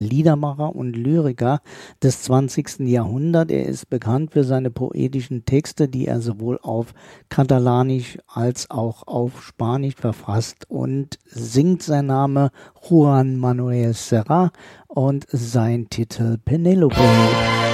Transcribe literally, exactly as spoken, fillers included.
Liedermacher und Lyriker des zwanzigsten Jahrhunderts. Er ist bekannt für seine poetischen Texte, die er sowohl auf Katalanisch als auch auf Spanisch verfasst und singt. Sein Name Juan Manuel Serrat und sein Titel Penélope.